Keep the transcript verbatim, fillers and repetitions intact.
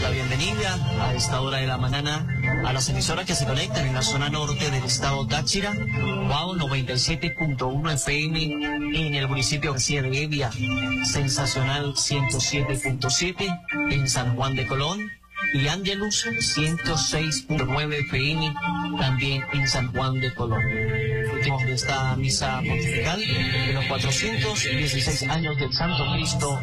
la bienvenida a esta hora de la mañana a las emisoras que se conectan en la zona norte del estado Táchira, Wow noventa y siete punto uno F M en el municipio García de Evia, Sensacional ciento siete punto siete en San Juan de Colón y Angelus ciento seis punto nueve F M también en San Juan de Colón. Últimos de esta misa pontifical de los cuatrocientos dieciséis años del Santo Cristo